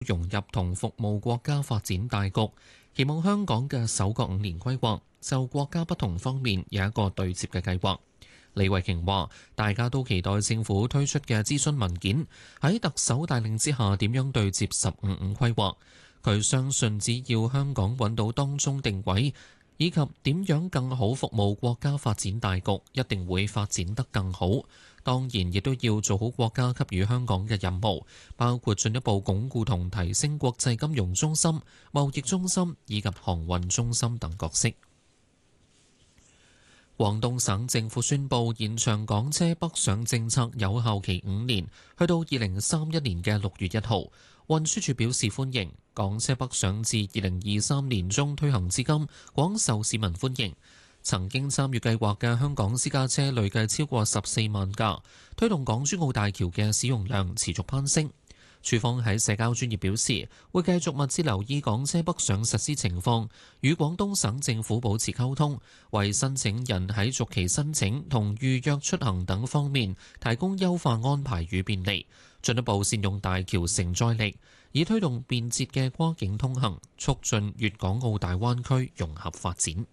融入同服務國家發展大局，期望香港嘅首個5年規劃就國家不同方面有一個對接嘅計劃。李慧瓊話：大家都期待政府推出嘅諮詢文件喺特首帶領之下點樣對接15/5規劃。佢相信只要香港揾到當中定位，以及點樣更好服務國家發展大局，一定會發展得更好。當然，亦都要做好國家給予香港嘅任務，包括進一步鞏固同提升國際金融中心、貿易中心以及航運中心等角色。廣東省政府宣布延長港車北上政策有效期5年，去到2031年嘅6月1號。運輸署表示歡迎，港車北上自2023年中推行至今，廣受市民歡迎。曾經參與計劃嘅香港私家車累計超過14萬架，推動港珠澳大橋嘅使用量持續攀升。署方喺社交專頁表示，會繼續密切留意港車北上實施情況，與廣東省政府保持溝通，為申請人喺續期申請同預約出行等方面提供優化安排與便利，進一步善用大橋承載力，以推動便捷嘅跨境通行，促進粵港澳大灣區融合發展。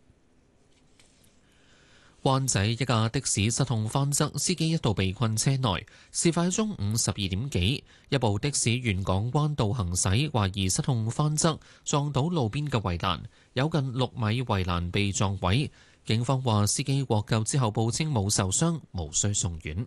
灣仔一架的士失控翻側，司機一度被困車內。事發中午12點幾，一部的士沿港灣道行駛，懷疑失控翻側，撞到路邊嘅圍欄，有近6米圍欄被撞毀。警方話司機獲救之後報稱冇受傷，無需送院。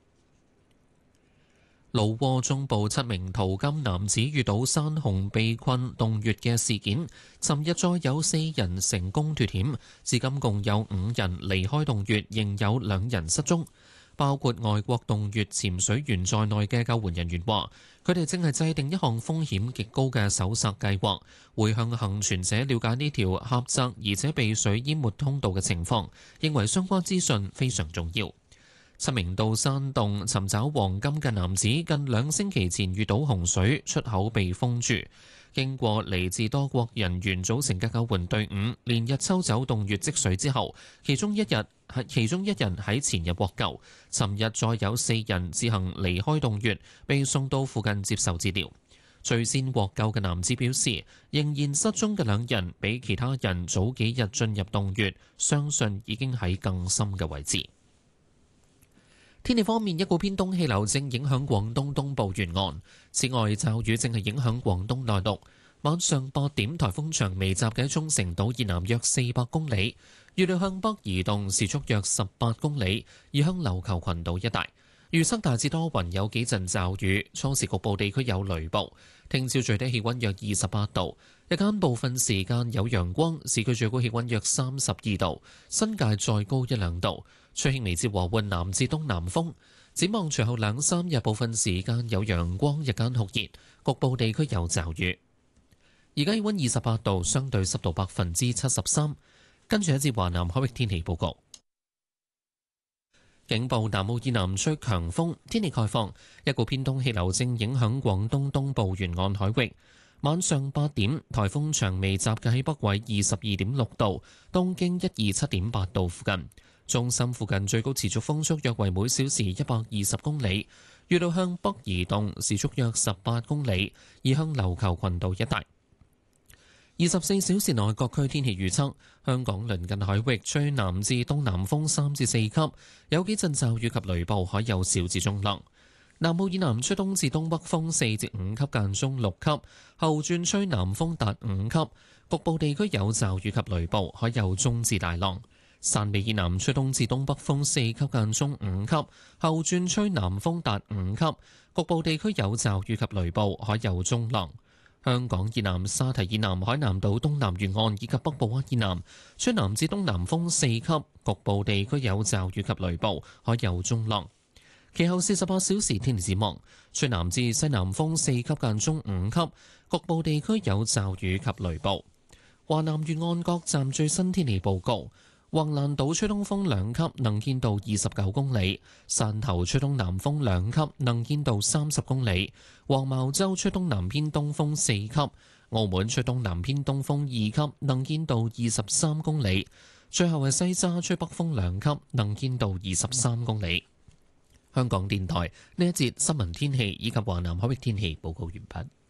老撾中部7名淘金男子遇到山洪被困洞穴嘅事件，尋日再有4人成功脫險，至今共有5人離開洞穴，仍有2人失蹤，包括外國洞穴潛水員在內嘅救援人員話，佢哋正係制定一項風險極高嘅搜索計劃，會向幸存者了解呢條狹窄而且被水淹沒通道嘅情況，認為相關資訊非常重要。7名到山洞尋找黃金嘅男子，近2星期前遇到洪水，出口被封住。經過嚟自多國人員組成嘅救援隊伍，連日抽走洞穴積水之後，其中一人喺前日獲救。尋日再有4人自行離開洞穴，被送到附近接受治療。最先獲救嘅男子表示，仍然失蹤嘅2人比其他人早幾日進入洞穴，相信已經喺更深嘅位置。天氣方面，一股偏東氣流正影響廣東東部沿岸，此外驟雨正係影響廣東內陸。晚上8點，颱風長眉集結喺沖繩島以南約400公里，預料向北移動，時速約18公里，移向琉球群島一帶。預測大致多雲，有幾陣驟雨，初時局部地區有雷暴。聽朝最低氣溫約28度，日間部分時間有陽光，市區最高氣溫約32度，新界再高1-2度。吹輕微至和緩南至東南風。展望隨後2-3日，部分時間有陽光，日間酷熱，局部地區有驟雨。而家氣溫28度，相對濕度73%。跟住一節華南海域天氣報告。警報：南澳以南吹強風，天氣概況。一股偏東氣流正影響廣東東部沿岸海域。晚上8點，颱風長眉集結喺北緯22.6度，東經127.8度附近。中心附近最高持續風速約為每小時120公里，預料向北移動，時速約18公里，移向琉球群島一帶。24小時內各區天氣預測：香港鄰近海域吹南至東南風3至4級，有幾陣驟雨及雷暴，海有小至中浪。南澳以南吹東至東北風4至5級，間中6級，後轉吹南風達5級，局部地區有驟雨及雷暴，海有中至大浪。汕尾以南吹東至東北風4級，間中5級，後轉吹南風達5級，局部地區有驟雨及雷暴，海有中浪。香港以南沙堤以南海南島東南沿岸以及北部灣以南吹南至東南風4級，局部地區有驟雨及雷暴，海有中浪。其後48小時天氣展望，吹南至西南風4級，間中5級，局部地區有驟雨及雷暴。華南沿岸各站最新天氣報告。橫瀾島吹東風2級，能見度29公里；汕頭吹東南風2級，能見度30公里；黃茅洲吹東南偏東風4級；澳門吹東南偏東風2級，能見度23公里。最後係西沙吹北風2級，能見度23公里。香港電台呢一節新聞天氣以及華南海域天氣報告完畢。